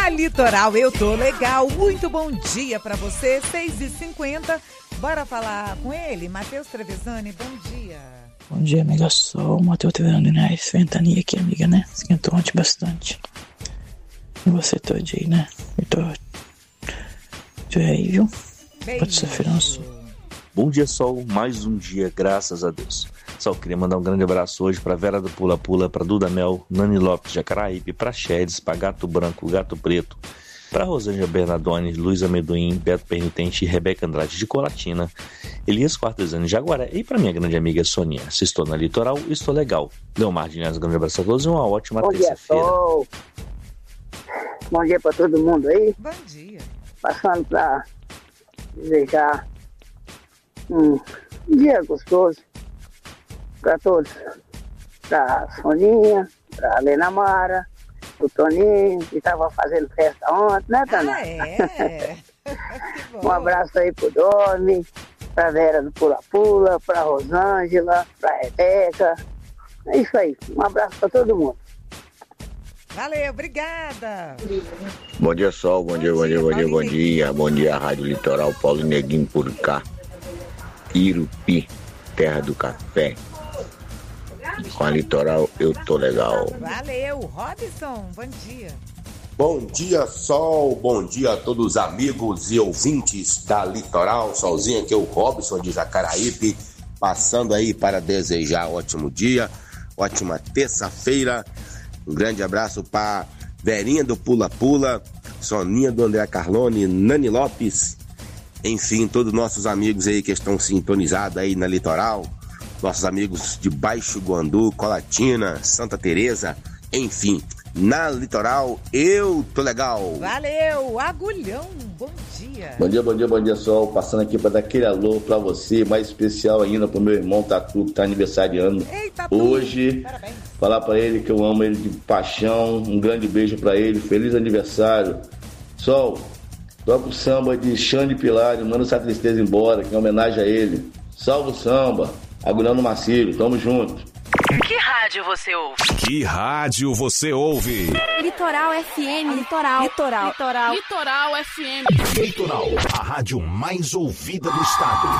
Na Litoral eu tô legal. Muito bom dia pra você, 6h50. Bora falar com ele, Matheus Trevisani, bom dia. Bom dia, amiga Sol, Matheus Trevisani, né? Ventania aqui, amiga, né? Esquentou ontem bastante. E você todo aí, né? Eu tô aí, viu? Pode sofrer um som. Bom dia, Sol. Mais um dia, graças a Deus. Só queria mandar um grande abraço hoje pra Vera do Pula Pula, pra Duda Mel, Nani Lopes de Jacaraípe, pra Chedes, pra Gato Branco, Gato Preto, pra Rosângela Bernardoni, Luiz Amendoim, Beto Penitente e Rebeca Andrade de Colatina, Elias Quartesani de Jaguaré e pra minha grande amiga Sonia. Se estou na Litoral, estou legal. Leomar de Linhares, um grande abraço a todos e uma ótima terça-feira. Bom dia, Sol. Bom dia pra todo mundo aí. Bom dia. Passando pra desejar um dia gostoso pra todos. Pra Soninha, pra Lena Mara, pro Toninho, que tava fazendo festa ontem, né, Tana? Ah, é? Um abraço aí pro Domi, pra Vera do Pula Pula, pra Rosângela, pra Rebeca. É isso aí. Um abraço pra todo mundo. Valeu, obrigada. Bom dia, Sol. Bom dia. Bom dia, Rádio Litoral. Paulo Neguinho por cá. Irupi, terra do café. Com a Litoral eu tô legal. Valeu, Robson, bom dia. Bom dia, Sol. Bom dia a todos os amigos e ouvintes da Litoral. Solzinho, aqui é o Robson de Jacaraípe, passando aí para desejar ótimo dia, ótima terça-feira. Um grande abraço para Verinha do Pula Pula, Soninha do André Carlone, Nani Lopes, enfim, todos os nossos amigos aí que estão sintonizados aí na Litoral, nossos amigos de Baixo Guandu, Colatina, Santa Teresa, enfim, na Litoral eu tô legal. Valeu, Agulhão, bom dia. Bom dia, Sol. Passando aqui para dar aquele alô para você, mais especial ainda pro meu irmão Tatu, que tá aniversariando. Ei, Tatu, hoje. Parabéns. Falar para ele que eu amo ele de paixão. Um grande beijo para ele. Feliz aniversário. Sol, toca o samba de Xande Pilar, manda essa tristeza embora, que é homenagem a ele. Salve o samba. Agulhão no Macílio. Tamo junto. Que rádio você ouve? Litoral FM. Litoral FM. Litoral, a rádio mais ouvida do estado.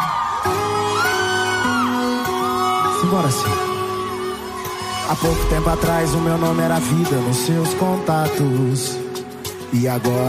Simbora sim. Há pouco tempo atrás o meu nome era vida nos seus contatos. E agora